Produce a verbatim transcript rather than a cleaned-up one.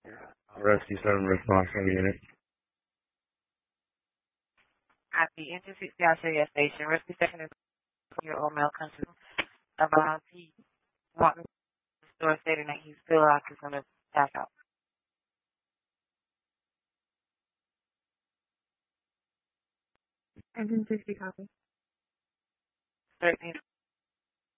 Rescue seven response from unit. At the Engine sixty Australia station, rescue section is your old male country. About he walked into the store stating that he's still out, he's going to pass out. Engine sixty copy. thirteen